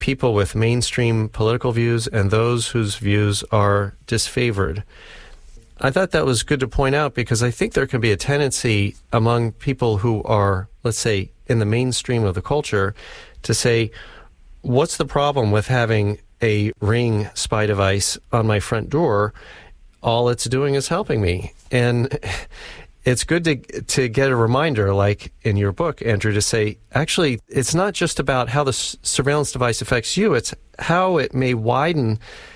people with mainstream political views and those whose views are disfavored. I thought that was good to point out because I think there can be a tendency among people who are, let's say, in the mainstream of the culture to say, what's the problem with having a Ring spy device on my front door? All it's doing is helping me. And it's good to get a reminder, like in your book, Andrew, to say, actually, it's not just about how the surveillance device affects you, it's how it may widen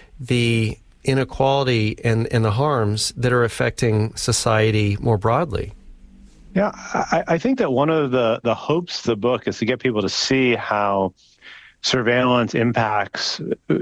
the inequality and the harms that are affecting society more broadly. Yeah, I think that one of the hopes of the book is to get people to see how surveillance impacts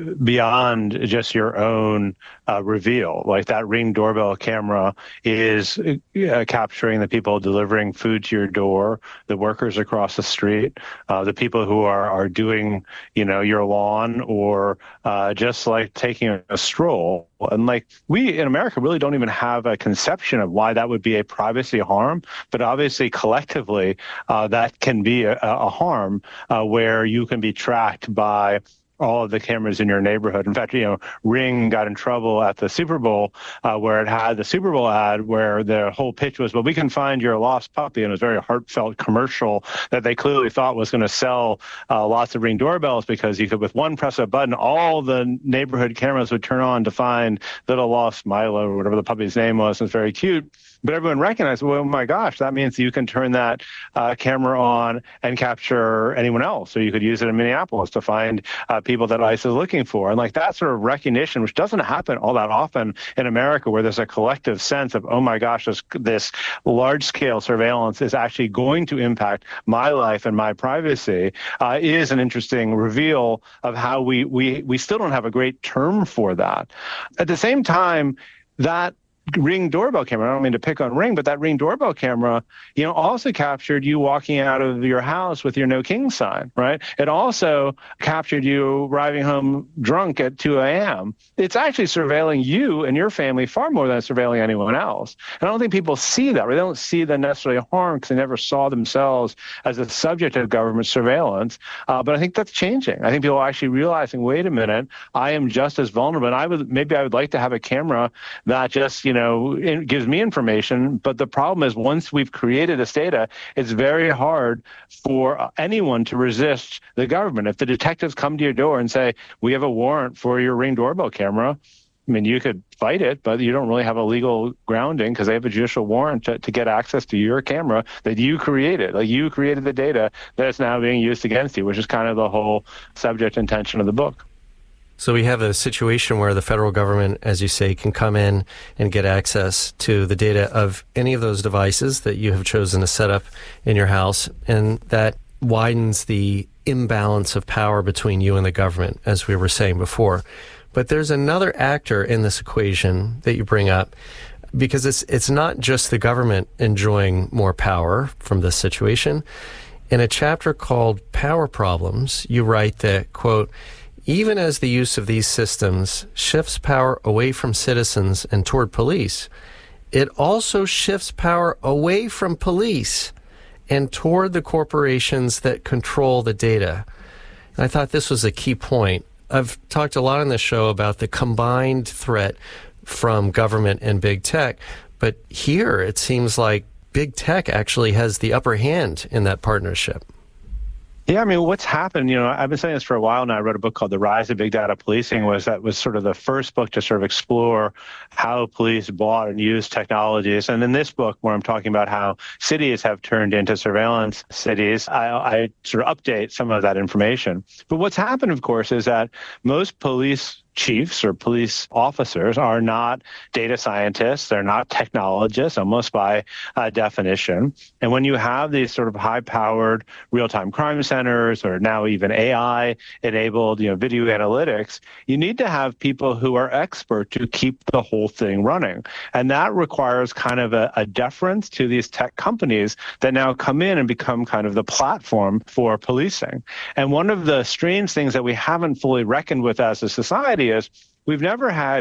beyond just your own reveal. Like that Ring doorbell camera is capturing the people delivering food to your door, the workers across the street, the people who are doing, your lawn, or just like taking a stroll. And like we in America really don't even have a conception of why that would be a privacy harm, but obviously collectively that can be a harm where you can be tracked by all of the cameras in your neighborhood. In fact, Ring got in trouble at the Super Bowl where it had the Super Bowl ad where the whole pitch was, well, we can find your lost puppy. And it was a very heartfelt commercial that they clearly thought was going to sell lots of Ring doorbells because you could, with one press of a button, all the neighborhood cameras would turn on to find little lost Milo or whatever the puppy's name was. It was very cute. But everyone recognized, well, oh my gosh, that means you can turn that camera on and capture anyone else. Or you could use it in Minneapolis to find people that ICE is looking for. And like that sort of recognition, which doesn't happen all that often in America, where there's a collective sense of, oh my gosh, this large-scale surveillance is actually going to impact my life and my privacy, is an interesting reveal of how we still don't have a great term for that. At the same time, that Ring doorbell camera, I don't mean to pick on Ring, but that Ring doorbell camera, also captured you walking out of your house with your No King sign, right? It also captured you arriving home drunk at 2 a.m. It's actually surveilling you and your family far more than it's surveilling anyone else. And I don't think people see that, or they don't see the necessarily harm because they never saw themselves as a subject of government surveillance. But I think that's changing. I think people are actually realizing, wait a minute, I am just as vulnerable. And I would like to have a camera that just, it gives me information. But the problem is once we've created this data, it's very hard for anyone to resist the government. If the detectives come to your door and say, we have a warrant for your Ring doorbell camera, I mean, you could fight it, but you don't really have a legal grounding because they have a judicial warrant to get access to your camera that you created. Like you created the data that's now being used against you, which is kind of the whole subject intention of the book. So we have a situation where the federal government, as you say, can come in and get access to the data of any of those devices that you have chosen to set up in your house, and that widens the imbalance of power between you and the government, as we were saying before. But there's another actor in this equation that you bring up, because it's not just the government enjoying more power from this situation. In a chapter called Power Problems, you write that, quote, even as the use of these systems shifts power away from citizens and toward police, it also shifts power away from police and toward the corporations that control the data. And I thought this was a key point. I've talked a lot on this show about the combined threat from government and big tech, but here it seems like big tech actually has the upper hand in that partnership. Yeah, I mean, what's happened, I've been saying this for a while now. I wrote a book called The Rise of Big Data Policing, that was sort of the first book to sort of explore how police bought and used technologies. And in this book, where I'm talking about how cities have turned into surveillance cities, I sort of update some of that information. But what's happened, of course, is that most police chiefs or police officers are not data scientists. They're not technologists, almost by definition. And when you have these sort of high-powered real-time crime centers, or now even AI-enabled, video analytics, you need to have people who are expert to keep the whole thing running. And that requires kind of a deference to these tech companies that now come in and become kind of the platform for policing. And one of the strange things that we haven't fully reckoned with as a society is we've never had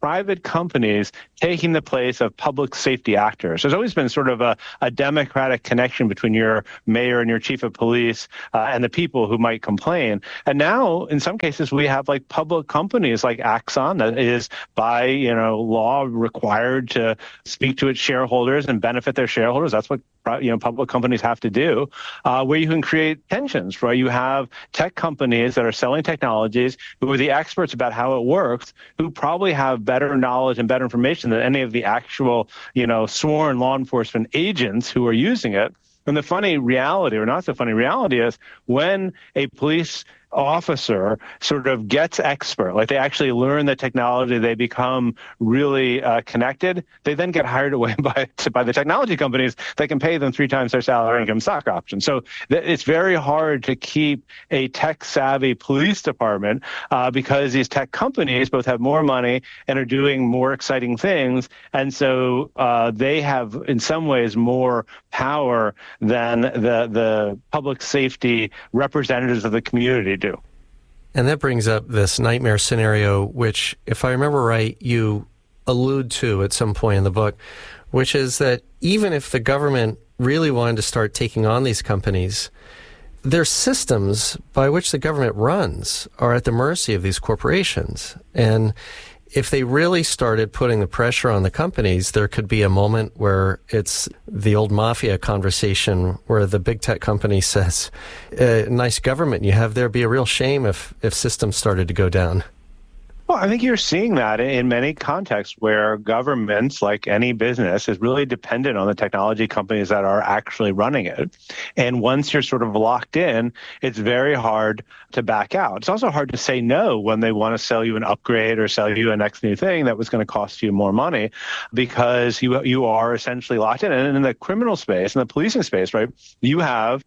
private companies taking the place of public safety actors. There's always been sort of a democratic connection between your mayor and your chief of police and the people who might complain. And now, in some cases, we have like public companies like Axon that is by law required to speak to its shareholders and benefit their shareholders. That's what public companies have to do, where you can create tensions, right? You have tech companies that are selling technologies who are the experts about how it works, who probably have better knowledge and better information than any of the actual, sworn law enforcement agents who are using it. And the funny reality, or not so funny reality, is when a police officer sort of gets expert, like they actually learn the technology, they become really connected, they then get hired away by the technology companies that can pay them 3 times their salary and give them stock options. So it's very hard to keep a tech-savvy police department because these tech companies both have more money and are doing more exciting things. And so they have, in some ways, more power than the public safety representatives of the community do. And that brings up this nightmare scenario, which, if I remember right, you allude to at some point in the book, which is that even if the government really wanted to start taking on these companies, their systems by which the government runs are at the mercy of these corporations. And if they really started putting the pressure on the companies, there could be a moment where it's the old mafia conversation where the big tech company says, nice government you have there, be a real shame if systems started to go down. Well, I think you're seeing that in many contexts where governments, like any business, is really dependent on the technology companies that are actually running it. And once you're sort of locked in, it's very hard to back out. It's also hard to say no when they want to sell you an upgrade or sell you a next new thing that was going to cost you more money, because you are essentially locked in. And in the criminal space, in the policing space, right, you have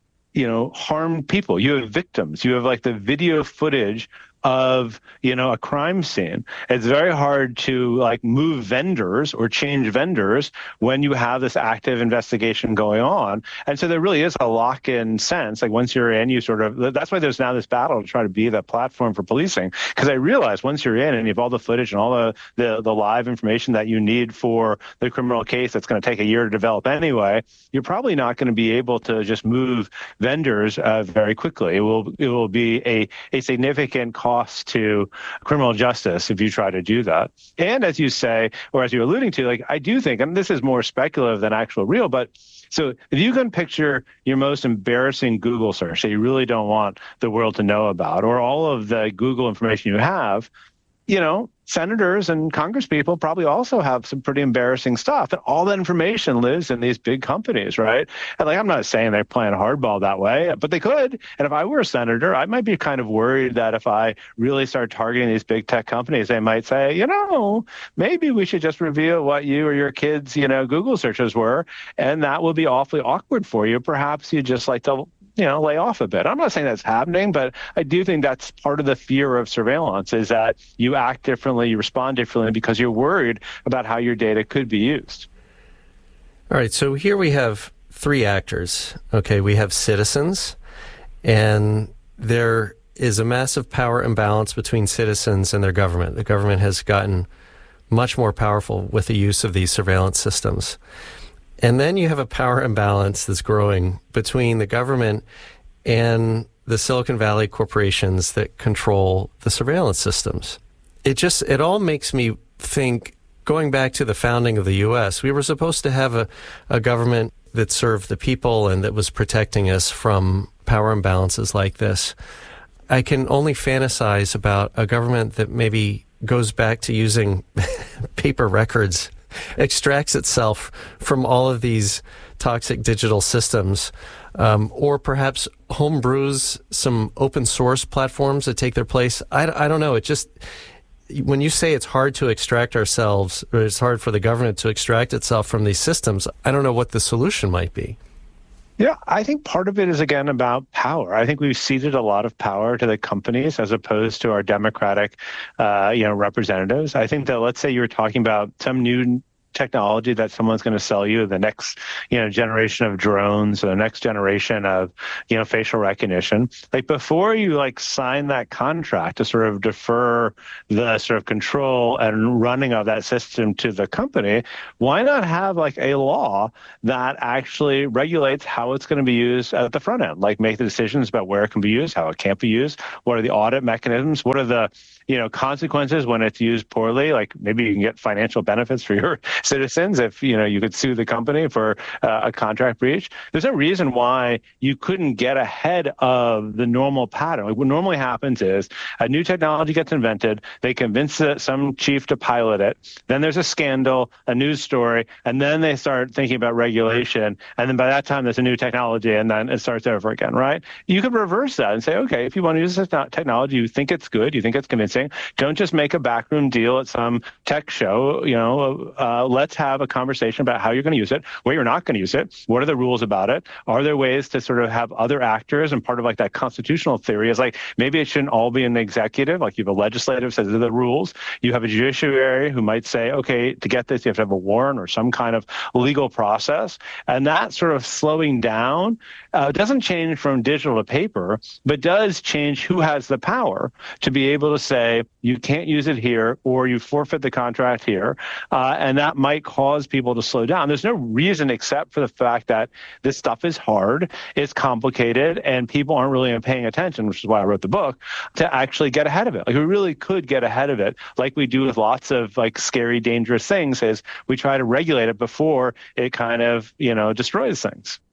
harmed people, you have victims, you have like the video footage of a crime scene. It's very hard to like move vendors or change vendors when you have this active investigation going on. And so there really is a lock-in sense. Like once you're in, you sort of, that's why there's now this battle to try to be the platform for policing. Because I realize once you're in and you have all the footage and all the live information that you need for the criminal case that's going to take a year to develop anyway, you're probably not going to be able to just move vendors very quickly. It will be a significant cost to criminal justice if you try to do that. And as you say, or as you're alluding to, like I do think, and this is more speculative than actual real, but so if you can picture your most embarrassing Google search that you really don't want the world to know about, or all of the Google information you have, senators and congresspeople probably also have some pretty embarrassing stuff. And all that information lives in these big companies, right? And like, I'm not saying they're playing hardball that way, but they could. And if I were a senator, I might be kind of worried that if I really start targeting these big tech companies, they might say, maybe we should just reveal what you or your kids, Google searches were. And that will be awfully awkward for you. Perhaps you just like to lay off a bit. I'm not saying that's happening, but I do think that's part of the fear of surveillance, is that you act differently, you respond differently because you're worried about how your data could be used. All right, so here we have 3 actors. Okay, we have citizens, and there is a massive power imbalance between citizens and their government. The government has gotten much more powerful with the use of these surveillance systems. And then you have a power imbalance that's growing between the government and the Silicon Valley corporations that control the surveillance systems. It all makes me think, going back to the founding of the U.S., we were supposed to have a government that served the people and that was protecting us from power imbalances like this. I can only fantasize about a government that maybe goes back to using paper records, extracts itself from all of these toxic digital systems, or perhaps homebrews some open source platforms that take their place. I don't know. It just, when you say it's hard to extract ourselves, or it's hard for the government to extract itself from these systems, I don't know what the solution might be. Yeah, I think part of it is, again, about power. I think we've ceded a lot of power to the companies as opposed to our democratic, representatives. I think that, let's say you were talking about some new technology that someone's going to sell you, the next, generation of drones or the next generation of, facial recognition. Like before you like sign that contract to sort of defer the sort of control and running of that system to the company, why not have like a law that actually regulates how it's going to be used at the front end, like make the decisions about where it can be used, how it can't be used, what are the audit mechanisms, what are the consequences when it's used poorly, like maybe you can get financial benefits for your citizens if, you could sue the company for a contract breach. There's no reason why you couldn't get ahead of the normal pattern. Like what normally happens is a new technology gets invented, they convince some chief to pilot it, then there's a scandal, a news story, and then they start thinking about regulation. And then by that time, there's a new technology, and then it starts over again, right? You could reverse that and say, okay, if you want to use this technology, you think it's good, you think it's convincing, don't just make a backroom deal at some tech show. Let's have a conversation about how you're going to use it, where you're not going to use it, what are the rules about it, are there ways to sort of have other actors, and part of like that constitutional theory is like maybe it shouldn't all be in the executive, like you have a legislative says the rules, you have a judiciary who might say, okay, to get this you have to have a warrant or some kind of legal process, and that sort of slowing down doesn't change from digital to paper, but does change who has the power to be able to say you can't use it here or you forfeit the contract here, and that might cause people to slow down. There's no reason except for the fact that this stuff is hard, it's complicated, and people aren't really paying attention, which is why I wrote the book, to actually get ahead of it. Like we really could get ahead of it, like we do with lots of like scary, dangerous things, is we try to regulate it before it kind of, destroys things.